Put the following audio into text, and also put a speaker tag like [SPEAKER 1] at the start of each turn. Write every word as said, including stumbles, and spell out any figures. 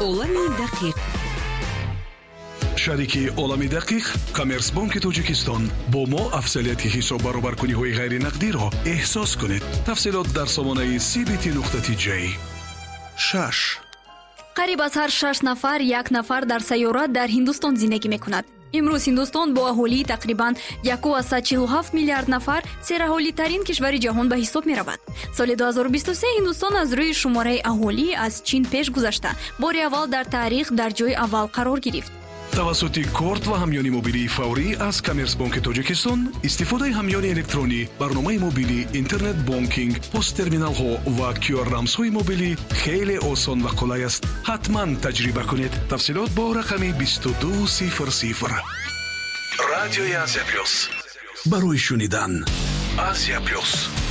[SPEAKER 1] олами дақиқ.
[SPEAKER 2] шарики олами дақиқ коммерсбанки тоҷикистон бо мо афзалияти ҳисоб баробаркуниҳои ғайринақдиро эҳсос кунед. тафсилот дар сомонаи си би ти нуқта ти ҷей. шаш
[SPEAKER 3] қариб аз ҳар шаш нафар як нафар дар сайёра дар Ҳиндустон зиндагӣ мекунад. имрӯз Ҳиндустон бо аҳолии тақрибан як ва сад чилу ҳафт миллиард нафар сераҳолитарин кишвари ҷаҳон ба ҳисоб меравад. соли ду ҳазору бисту се Ҳиндустон аз рӯи шумораи аҳолӣ аз Чин пеш гузашта бори аввал дар таърих дар ҷойи аввал қарор гирифт.
[SPEAKER 2] тавассути корт ва ҳамёни мобилии фаврӣ аз коммерсбанки тоҷикистон истифодаи ҳамёни электронӣ, барномаи мобилӣ, интернет бонкинг, посттерминалҳо ва кю ар рамзҳои мобилӣ хеле осон ва қулай аст. ҳатман таҷриба кунед. тафсилот бо рақами бисту ду сифр сифр. радиои Азия плюс барои шунидан. Азия плюс.